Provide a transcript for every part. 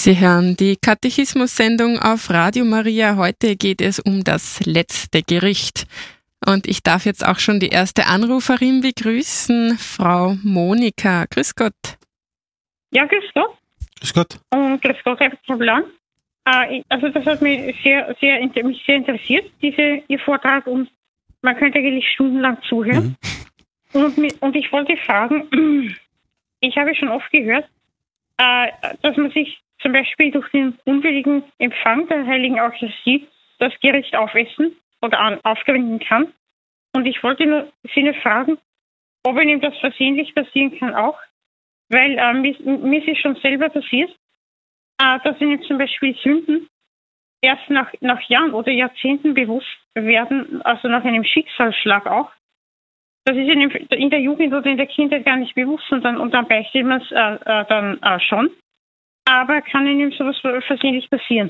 Sie hören die Katechismus-Sendung auf Radio Maria. Heute geht es um das letzte Gericht. Und ich darf jetzt auch schon die erste Anruferin begrüßen, Frau Monika. Grüß Gott. Ja, grüß Gott. Grüß Gott. Und grüß Gott, Herr Kaplan. Also das hat mich sehr interessiert, Ihr Vortrag, und man könnte eigentlich stundenlang zuhören. Und ich wollte fragen, ich habe schon oft gehört, dass man sich zum Beispiel durch den unwilligen Empfang der Heiligen Eucharistie das Gericht aufessen oder aufgewinnen kann. Und ich wollte Sie nur fragen, ob Ihnen das versehentlich passieren kann auch, weil mir ist es schon selber passiert, dass Ihnen zum Beispiel Sünden erst nach Jahren oder Jahrzehnten bewusst werden, also nach einem Schicksalsschlag auch. Das ist Ihnen in der Jugend oder in der Kindheit gar nicht bewusst und dann beichtet man es dann schon. Aber kann Ihnen sowas versehentlich passieren?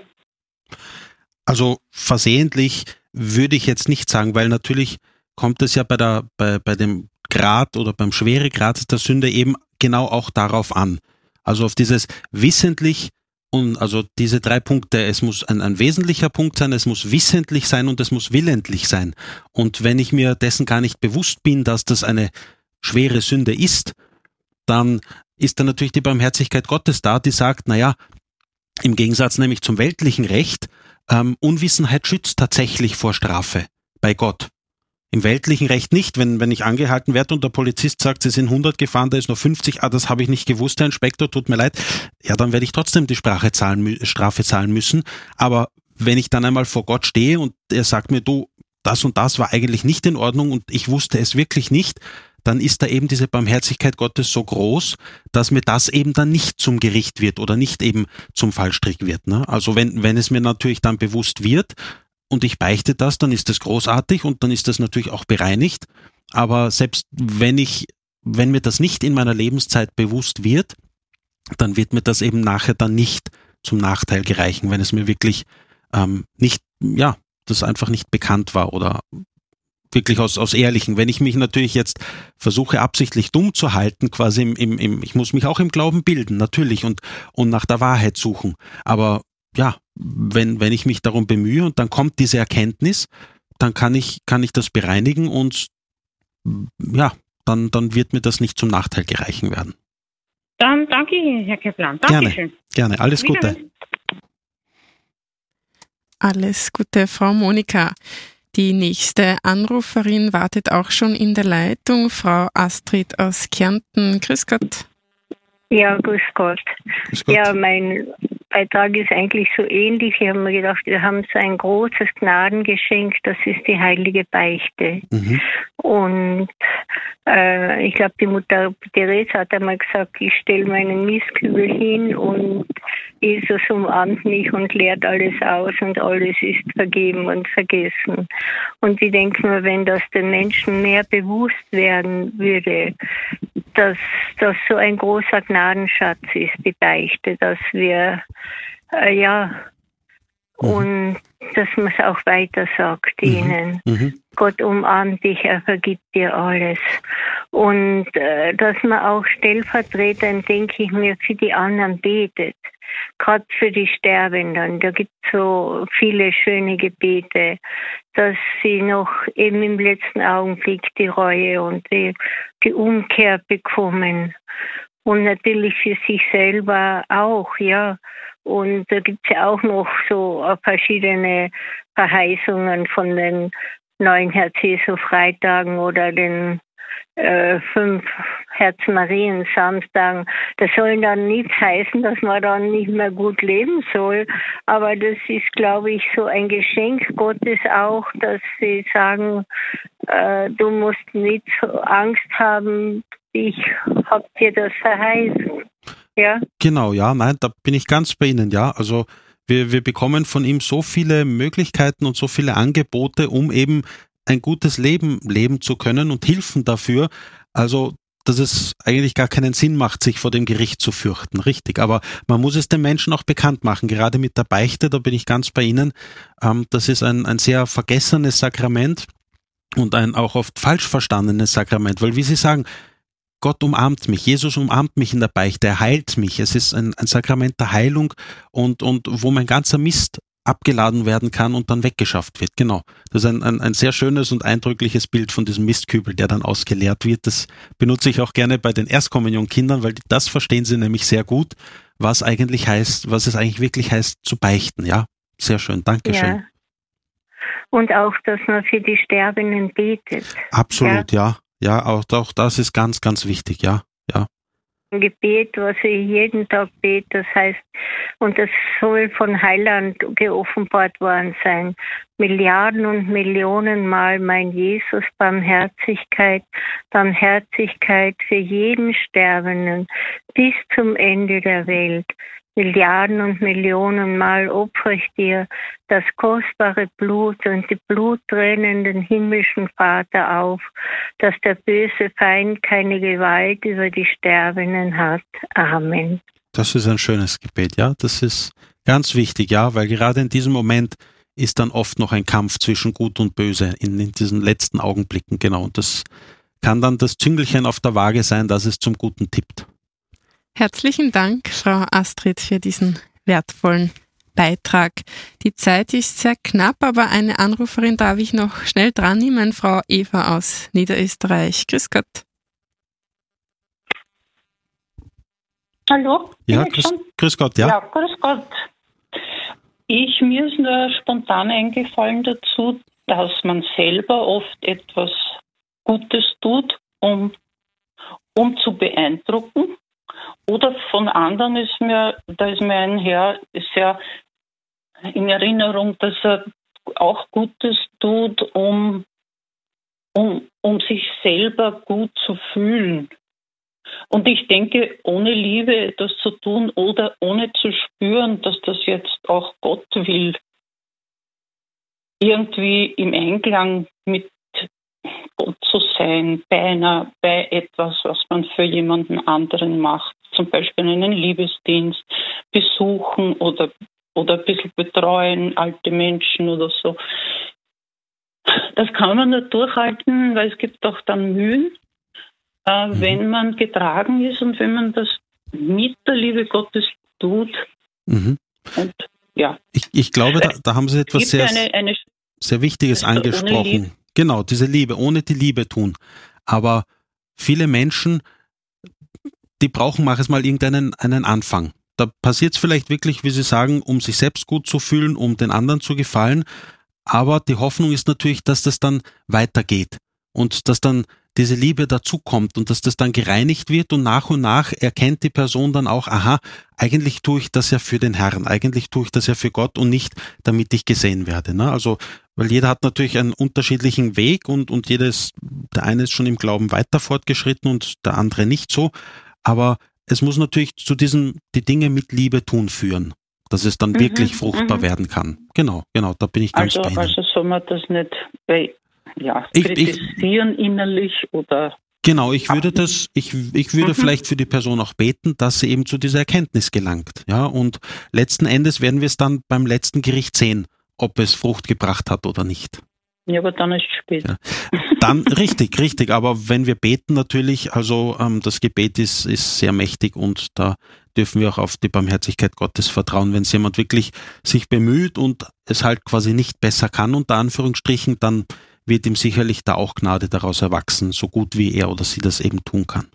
Also versehentlich würde ich jetzt nicht sagen, weil natürlich kommt es ja bei dem Grad oder beim Schweregrad der Sünde eben genau auch darauf an. Also auf dieses wissentlich und also diese 3 Punkte, es muss ein wesentlicher Punkt sein, es muss wissentlich sein und es muss willentlich sein. Und wenn ich mir dessen gar nicht bewusst bin, dass das eine schwere Sünde ist, dann ist da natürlich die Barmherzigkeit Gottes da, die sagt, naja, im Gegensatz nämlich zum weltlichen Recht, Unwissenheit schützt tatsächlich vor Strafe bei Gott. Im weltlichen Recht nicht, wenn ich angehalten werde und der Polizist sagt, Sie sind 100 gefahren, da ist noch 50, das habe ich nicht gewusst, Herr Inspektor, tut mir leid, ja, dann werde ich trotzdem die Strafe zahlen müssen. Aber wenn ich dann einmal vor Gott stehe und er sagt mir, du, das und das war eigentlich nicht in Ordnung und ich wusste es wirklich nicht, dann ist da eben diese Barmherzigkeit Gottes so groß, dass mir das eben dann nicht zum Gericht wird oder nicht eben zum Fallstrick wird. Ne? Also wenn es mir natürlich dann bewusst wird und ich beichte das, dann ist das großartig und dann ist das natürlich auch bereinigt. Aber selbst wenn mir das nicht in meiner Lebenszeit bewusst wird, dann wird mir das eben nachher dann nicht zum Nachteil gereichen, wenn es mir wirklich das einfach nicht bekannt war oder wirklich aus Ehrlichen. Wenn ich mich natürlich jetzt versuche, absichtlich dumm zu halten, quasi ich muss mich auch im Glauben bilden, natürlich, und nach der Wahrheit suchen. Aber ja, wenn ich mich darum bemühe und dann kommt diese Erkenntnis, dann kann ich das bereinigen und ja, dann wird mir das nicht zum Nachteil gereichen werden. Dann danke Ihnen, Herr Kaplan. Dankeschön. Gerne. Alles Gute. Alles Gute, Frau Monika. Die nächste Anruferin wartet auch schon in der Leitung, Frau Astrid aus Kärnten. Grüß Gott. Ja, grüß Gott. Grüß Gott. Ja, mein Beitrag ist eigentlich so ähnlich. Ich habe mir gedacht, wir haben so ein großes Gnadengeschenk, das ist die heilige Beichte. Mhm. Und ich glaube, die Mutter Therese hat einmal gesagt, ich stelle meinen Mistkübel hin und Jesus umarmt mich und leert alles aus und alles ist vergeben und vergessen. Und ich denke mir, wenn das den Menschen mehr bewusst werden würde, dass das so ein großer Gnadenschatz ist, die Beichte, dass wir, und dass man es auch weiter sagt ihnen. Gott umarmt dich, er vergibt dir alles. Und dass man auch stellvertretend, denke ich mir, für die anderen betet. Gerade für die Sterbenden, da gibt es so viele schöne Gebete, dass sie noch eben im letzten Augenblick die Reue und die Umkehr bekommen. Und natürlich für sich selber auch, ja. Und da gibt es ja auch noch so verschiedene Verheißungen von den 9 Herz-Jesu-Freitagen oder den 5 Herz-Marien-Samstagen. Das soll dann nicht heißen, dass man dann nicht mehr gut leben soll, aber das ist, glaube ich, so ein Geschenk Gottes auch, dass sie sagen, du musst nicht so Angst haben, ich habe dir das verheißen. Ja? Genau, ja, nein, da bin ich ganz bei Ihnen, ja. Also wir bekommen von ihm so viele Möglichkeiten und so viele Angebote, um eben ein gutes Leben leben zu können und Hilfen dafür. Also, dass es eigentlich gar keinen Sinn macht, sich vor dem Gericht zu fürchten, richtig. Aber man muss es den Menschen auch bekannt machen, gerade mit der Beichte, da bin ich ganz bei Ihnen. Das ist ein sehr vergessenes Sakrament und ein auch oft falsch verstandenes Sakrament, weil wie Sie sagen, Gott umarmt mich, Jesus umarmt mich in der Beichte, er heilt mich. Es ist ein Sakrament der Heilung und wo mein ganzer Mist abgeladen werden kann und dann weggeschafft wird. Genau. Das ist ein sehr schönes und eindrückliches Bild von diesem Mistkübel, der dann ausgeleert wird. Das benutze ich auch gerne bei den Erstkommunionkindern, weil das verstehen sie nämlich sehr gut, was es eigentlich wirklich heißt, zu beichten. Ja, sehr schön. Dankeschön. Ja. Und auch, dass man für die Sterbenden betet. Absolut, ja. Ja, auch das ist ganz, ganz wichtig, ja. Ein Gebet, was ich jeden Tag bete, das heißt, und das soll von Heiland geoffenbart worden sein. Milliarden und Millionen Mal, mein Jesus, Barmherzigkeit für jeden Sterbenden bis zum Ende der Welt. Milliarden und Millionen Mal opfere ich dir das kostbare Blut und die bluttränenden himmlischen Vater auf, dass der böse Feind keine Gewalt über die Sterbenden hat. Amen. Das ist ein schönes Gebet, ja. Das ist ganz wichtig, ja, weil gerade in diesem Moment ist dann oft noch ein Kampf zwischen Gut und Böse in diesen letzten Augenblicken, genau. Und das kann dann das Züngelchen auf der Waage sein, dass es zum Guten tippt. Herzlichen Dank, Frau Astrid, für diesen wertvollen Beitrag. Die Zeit ist sehr knapp, aber eine Anruferin darf ich noch schnell dran nehmen, Frau Eva aus Niederösterreich. Grüß Gott. Hallo? Ja, grüß Gott, ja. Ja, grüß Gott. Mir ist nur spontan eingefallen dazu, dass man selber oft etwas Gutes tut, um zu beeindrucken. Oder von anderen ist mir ein Herr sehr in Erinnerung, dass er auch Gutes tut, um sich selber gut zu fühlen. Und ich denke, ohne Liebe etwas zu tun oder ohne zu spüren, dass das jetzt auch Gott will, irgendwie im Einklang mit Gott zu sein, bei etwas, was man für jemanden anderen macht, zum Beispiel einen Liebesdienst besuchen oder ein bisschen betreuen, alte Menschen oder so. Das kann man nur durchhalten, weil es gibt auch dann Mühen, wenn man getragen ist und wenn man das mit der Liebe Gottes tut. Mhm. Und ja. Ich glaube, da haben Sie etwas sehr Wichtiges angesprochen. Genau, diese Liebe, ohne die Liebe tun. Aber viele Menschen, die brauchen manchmal irgendeinen Anfang. Da passiert es vielleicht wirklich, wie Sie sagen, um sich selbst gut zu fühlen, um den anderen zu gefallen. Aber die Hoffnung ist natürlich, dass das dann weitergeht und dass dann diese Liebe dazukommt und dass das dann gereinigt wird und nach erkennt die Person dann auch, aha, eigentlich tue ich das ja für den Herrn, eigentlich tue ich das ja für Gott und nicht, damit ich gesehen werde. Ne? Also, weil jeder hat natürlich einen unterschiedlichen Weg und der eine ist schon im Glauben weiter fortgeschritten und der andere nicht so, aber es muss natürlich zu die Dinge mit Liebe tun führen, dass es dann wirklich fruchtbar werden kann. Genau, da bin ich ganz bei Ihnen. Also soll man das nicht kritisieren innerlich oder... Genau, ich würde vielleicht für die Person auch beten, dass sie eben zu dieser Erkenntnis gelangt. Ja, und letzten Endes werden wir es dann beim letzten Gericht sehen, ob es Frucht gebracht hat oder nicht. Ja, aber dann ist es spät. Ja. Dann richtig. Aber wenn wir beten natürlich, also das Gebet ist sehr mächtig und da dürfen wir auch auf die Barmherzigkeit Gottes vertrauen. Wenn es jemand wirklich sich bemüht und es halt quasi nicht besser kann, unter Anführungsstrichen, dann wird ihm sicherlich da auch Gnade daraus erwachsen, so gut wie er oder sie das eben tun kann.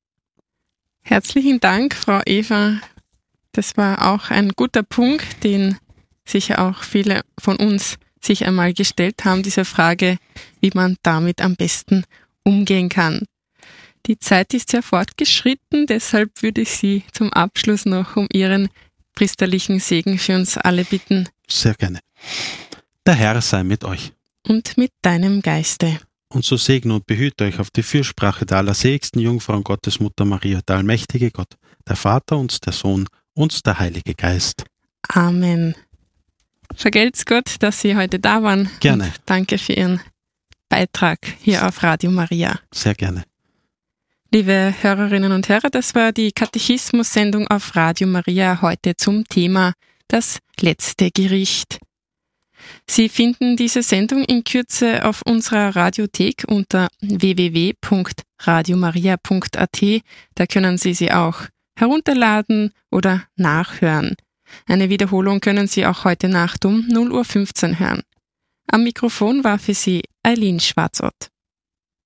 Herzlichen Dank, Frau Eva. Das war auch ein guter Punkt, den sicher auch viele von uns sich einmal gestellt haben, diese Frage, wie man damit am besten umgehen kann. Die Zeit ist sehr fortgeschritten, deshalb würde ich Sie zum Abschluss noch um Ihren priesterlichen Segen für uns alle bitten. Sehr gerne. Der Herr sei mit euch. Und mit deinem Geiste. Und so segne und behüte euch auf die Fürsprache der allerseligsten Jungfrau und Gottesmutter Maria, der allmächtige Gott, der Vater und der Sohn und der Heilige Geist. Amen. Vergelt's Gott, dass Sie heute da waren. Gerne. Und danke für Ihren Beitrag hier auf Radio Maria. Sehr gerne. Liebe Hörerinnen und Hörer, das war die Katechismus-Sendung auf Radio Maria heute zum Thema das letzte Gericht. Sie finden diese Sendung in Kürze auf unserer Radiothek unter www.radio-maria.at. radiomaria.at. Da können Sie sie auch herunterladen oder nachhören. Eine Wiederholung können Sie auch heute Nacht um 0:15 Uhr hören. Am Mikrofon war für Sie Eileen Schwarzott.